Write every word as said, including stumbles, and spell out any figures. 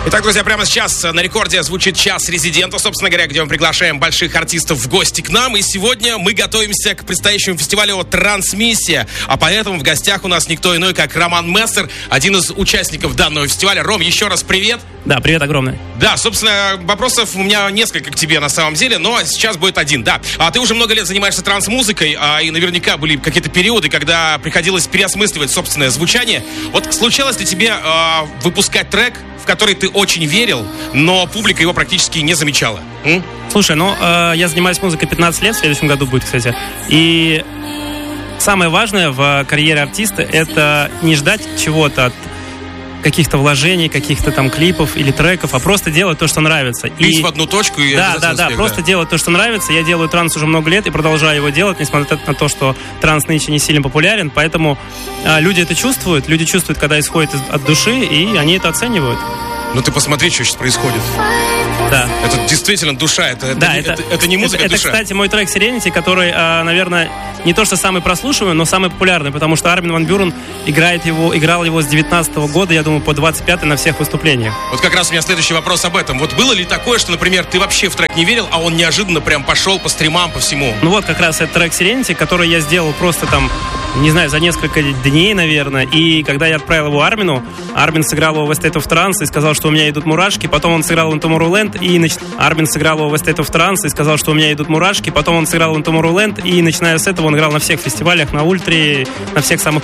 Итак, друзья, прямо сейчас на рекорде звучит час резидента, собственно говоря, где мы приглашаем больших артистов в гости к нам. И сегодня мы готовимся к предстоящему фестивалю «Трансмиссия». А поэтому в гостях у нас никто иной, как Роман Мессер, один из участников данного фестиваля. Ром, еще раз привет. Да, привет огромный. Да, собственно, вопросов у меня несколько к тебе на самом деле, но сейчас будет один, да. А ты уже много лет занимаешься транс-музыкой, а, и наверняка были какие-то периоды, когда приходилось переосмысливать собственное звучание. Вот случалось ли тебе а, выпускать трек, в который ты очень верил, но публика его практически не замечала? М? Слушай, ну, э, я занимаюсь музыкой пятнадцать лет, в следующем году будет, кстати. И самое важное в карьере артиста — это не ждать чего-то от каких-то вложений, каких-то там клипов или треков, а просто делать то, что нравится. Бить и... в одну точку и Да, да, да, успех, просто да. делать то, что нравится. Я делаю транс уже много лет и продолжаю его делать, несмотря на то, что транс нынче не сильно популярен. Поэтому а, люди это чувствуют, люди чувствуют, когда исходит из, от души, и они это оценивают. Ну ты посмотри, что сейчас происходит. Да. Это действительно душа, это, да, это, это, это, это не музыка, это, душа. Это, кстати, мой трек Serenity, который, а, наверное, не то что самый прослушиваемый, но самый популярный, потому что Армин ван Бюрен играет его, играл его с девятнадцатого года, я думаю, по двадцать пятый на всех выступлениях. Вот как раз у меня следующий вопрос об этом. Вот было ли такое, что, например, ты вообще в трек не верил, а он неожиданно прям пошел по стримам, по всему? Ну вот как раз этот трек Serenity, который я сделал просто там, не знаю, за несколько дней, наверное, и когда я отправил его Армину, Армин сыграл его в A State of Trance и сказал, что у меня идут мурашки, потом он сыграл его на Tomorrowland, и нач... Армин сыграл его в A State of Trance и сказал, что у меня идут мурашки, потом он сыграл его на Tomorrowland, и начиная с этого он играл на всех фестивалях, на Ультре, на всех самых